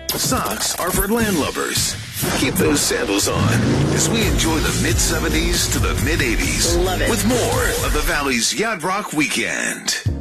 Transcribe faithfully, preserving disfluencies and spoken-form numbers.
Socks are for landlubbers. Keep those sandals on as we enjoy the mid seventies to the mid eighties. Love it. With more of the Valley's Yacht Rock Weekend.